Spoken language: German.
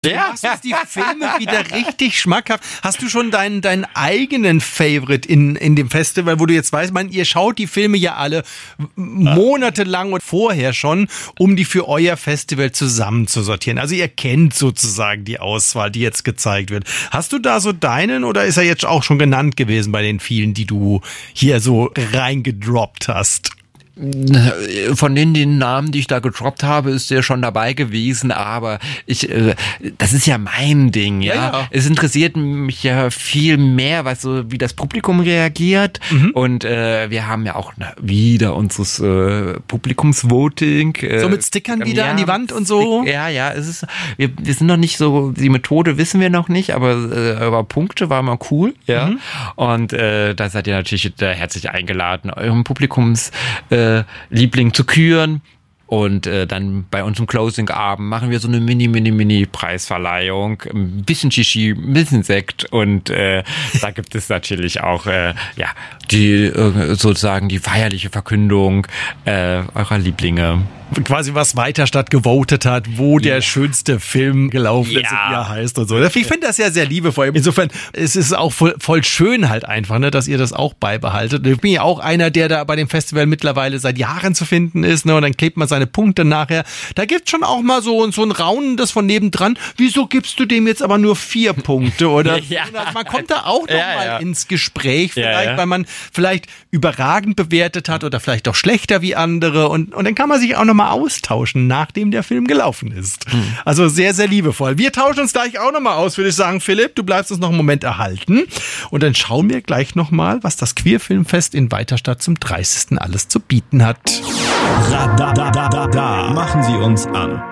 Du machst uns die Filme wieder richtig schmackhaft. Hast du schon deinen eigenen Favorite in dem Festival, wo du jetzt weißt, ihr schaut die Filme ja alle monatelang und vorher schon, um die für euer Festival zusammenzusortieren. Also ihr kennt sozusagen die Auswahl, die jetzt gezeigt wird. Hast du da so deinen oder ist er jetzt auch schon genannt gewesen bei den vielen, die du hier so reingedroppt hast? Von den Namen, die ich da gedroppt habe, ist der schon dabei gewesen, aber das ist ja mein Ding, ja. Es interessiert mich ja viel mehr, wie das Publikum reagiert und wir haben ja auch wieder unseres Publikumsvoting. So mit Stickern wieder an die Wand und so? Ja, wir sind noch nicht so, die Methode wissen wir noch nicht, aber Punkte war mal cool, ja. Und da seid ihr natürlich herzlich eingeladen, eurem Liebling zu küren. Und dann bei uns im Closing-Abend machen wir so eine Mini-Preisverleihung. Ein bisschen Shishi, ein bisschen Sekt. Und da gibt es natürlich auch sozusagen die feierliche Verkündung eurer Lieblinge. Quasi was Weiterstadt gewotet hat, wo der schönste Film gelaufen ist, wie er heißt und so. Ich finde das ja sehr liebevoll. Insofern, es ist auch voll schön halt einfach, ne, dass ihr das auch beibehaltet. Ich bin ja auch einer, der da bei dem Festival mittlerweile seit Jahren zu finden ist, ne, und dann klebt man seine Punkte nachher. Da gibt's schon auch mal so ein raunendes von nebendran. Wieso gibst du dem jetzt aber nur 4 Punkte? Oder man kommt da auch noch mal ins Gespräch, vielleicht, weil man vielleicht überragend bewertet hat oder vielleicht auch schlechter wie andere und dann kann man sich auch noch mal austauschen, nachdem der Film gelaufen ist. Also sehr, sehr liebevoll. Wir tauschen uns gleich auch noch mal aus, würde ich sagen. Philipp, du bleibst uns noch einen Moment erhalten und dann schauen wir gleich noch mal, was das Queerfilmfest in Weiterstadt zum 30. alles zu bieten hat. Machen Sie uns an.